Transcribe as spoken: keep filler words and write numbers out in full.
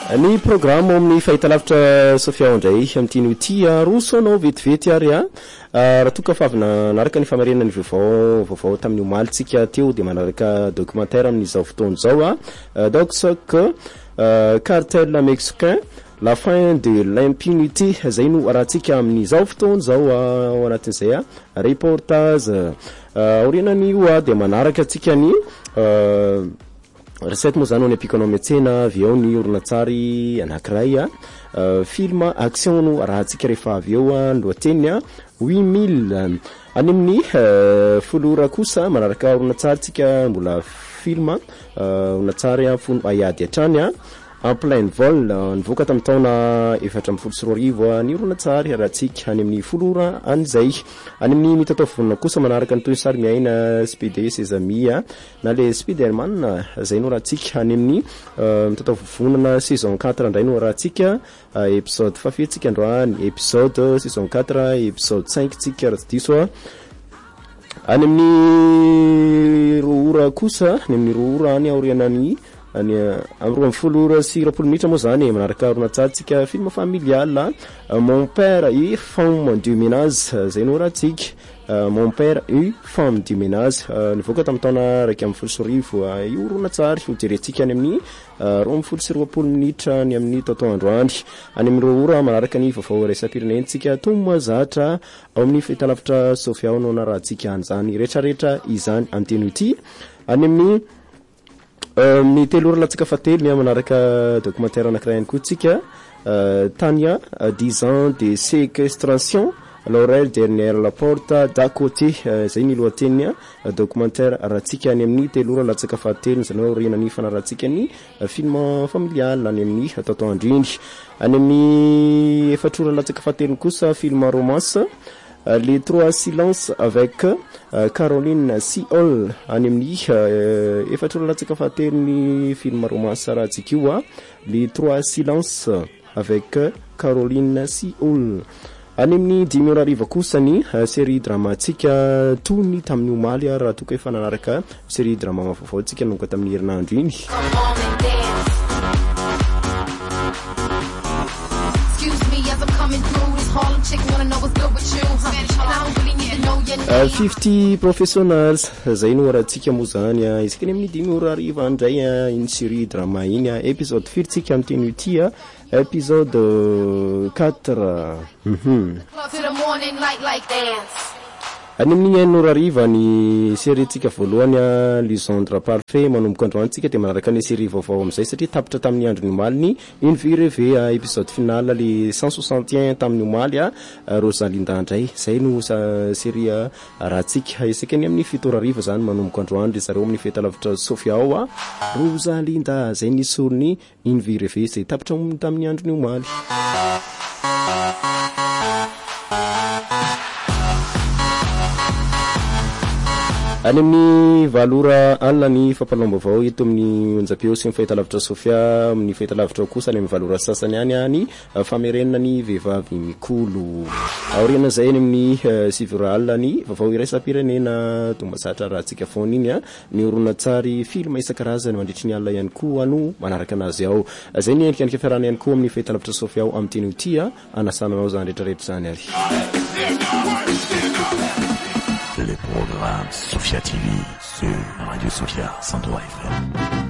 Ny programme amin'ny fahitalavitra Sofia ndray amtiny ity roso anao vetivety ary a raha toka fa avy naraka ny famarenana ny vaovao vaovao tamin'ny omalitsika teo dia manaraka documentaire amin'izao fotoana zao a donc ce que cartel mexicain la fin de l'impunité zay no arahantsika amin'izao fotoana zao ao anatin'izay a reportage orinany io a dia manaraka atsika ny recette moa zany ho ny apikanao miatsena avy eo ny oronatsary anankiray a film action no arahantsika rehefa avy eo a ny lohateny a huit mille any amin'ny folo ora kosa manaraka oronatsary tsika mbola film oronatsary a folo ayady hatrany a en plein vol nivoaka tamin'ny taona efatra amby folo sy roa arivo ny oronatsary arahantsika any amin'ny folo ora an'izay any amin'ny mitatao vonona kosa manaraka ny toy ny sary miaina Spider Sesame a na le Spiderman zay no arahantsika any amin'ny mitatao vonona saison quatre ndray no arahantsika épisode fafetsika androany épisode saison quatre épisode cinq tsika raha tsy diso a any amin'ny roa ora kosa any amin'ny roa ora any aorianany any amroa folo ora sy roapolo minitra moa zany manaraka oronatsaritsika film familial mon père et femme du ménage zay no arahantsika mon père et femme du ménage nivoaka tamin'ny taona raiky amby folo sy rivo io oronatsary ho jerentsika any amin'ny roa folo sy roapolo minitra ny amin'ny taotao androany any amin'ny roa ora manaraka ny vaovao raisam-pirenentsika tomazatra ao amin'ny fahitalavitra Sofia no narahantsika an'izany rehetrarehetra izany anteny ity any amin'ny ny telo ora latsaka fatelo ny manaraka documentaire anankiray ihany koa tsika Tania dix ans de séquestration Laurel dernière la porte d'à côté zay ny lohateny documentaire arahantsika any amin'ny telo ora latsaka fatelo zany hoe renany fanarahantsika ny film familial any amin'ny taotao andriny any amin'ny efatra ora latsaka fatelo kosa film romance les trois silences avec euh, Caroline Siol any amin'ny euh, efatra ora latsaka fatelo ny film romance arahantsika io a les trois silences avec euh, Caroline Siol any amin'ny dimy ora ariva kosa ny uh, série dramatsika tony tamin'ny omaly raha toka efa nanaraka série drama mavaovao tsika nonka tamin'ny herinandro iny Uh, fifty professionals zay no arahantsika moa zany a isaka ny amin'ny dimy ora ariva andray a iny série drama iny a épisode firy tsika amin'ny teny ity a épisode quatre mhm any amin'ny enora ariva ny série tsika voalohany a Lisandre Parfait manomboka androany tsika dia manaraka ny série vaovao amin'izay satria tapitra tamin'ny andro ny omaly ny une vie rêvée a épisode final le cent soixante et un tamin'ny omaly a Rosalinda ndray zay no série arahantsika isaka ny amin'ny fito ora ariva zany manomboka androany le zareo amin'ny fahitalavitra Sofia ao a Rosalinda zay ny sorony une vie rêvée zay tapitra tamin'ny andro ny omaly any amin'ny valora alina ny fampalombaovao eto amin'ny onjapeo sy ny fahitalavitra Sofia amin'ny fahitalavitra kosa any amin'ny valora sasany any any famerenana ny vehivavy mikolo aoriana zay any amin'ny sivy ora alina ny vaovao iraisam-pirenena tombazatra rahantsika foana iny a ny oronatsary film isan-karazany mandritry ny alina ihany koa no manaraka anazy ao zay ny endrika anika fiarahana ihany koa amin'ny fahitalavitra Sofia ao amin'ny teny ity a anasananao zany rehetrarehetra zany ary les programmes Sofia T V sur Radio Sofia cent trois F M.